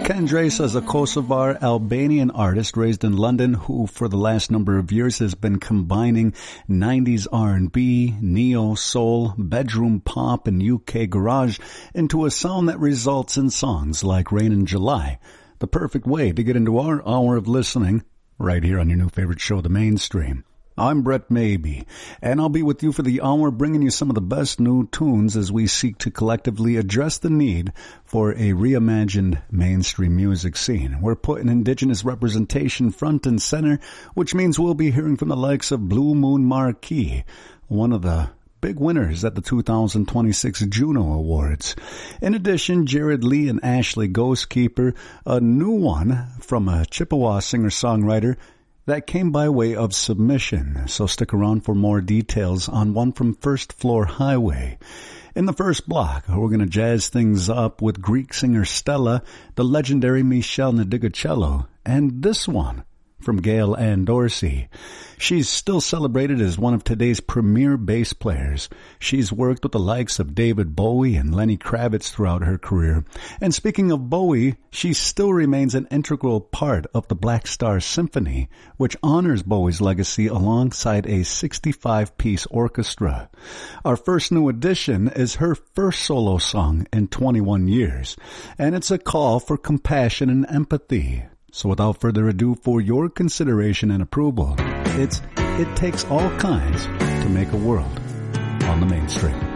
Kendres is a Kosovar Albanian artist raised in London who for the last number of years has been combining 90s R&B, neo, soul, bedroom pop, and UK garage into a sound that results in songs like Rain in July. The perfect way to get into our hour of listening right here on your new favorite show, The Mainstream. I'm Brett Maybe, and I'll be with you for the hour bringing you some of the best new tunes as we seek to collectively address the need for a reimagined mainstream music scene. We're putting indigenous representation front and center, which means we'll be hearing from the likes of Blue Moon Marquee, one of the big winners at the 2026 Juno Awards. In addition, Jared Lee and Ashley Ghostkeeper, a new one from a Chippewa singer-songwriter that came by way of submission, so stick around for more details on one from First Floor Highway. In the first block, we're going to jazz things up with Greek singer Stella, the legendary Michelle Nadigacello, and this one from Gail Ann Dorsey. She's still celebrated as one of today's premier bass players. She's worked with the likes of David Bowie and Lenny Kravitz throughout her career. And speaking of Bowie, she still remains an integral part of the Black Star Symphony, which honors Bowie's legacy alongside a 65-piece orchestra. Our first new addition is her first solo song in 21 years, and it's a call for compassion and empathy. So without further ado, for your consideration and approval, It Takes All Kinds to Make a World on The Mainstream.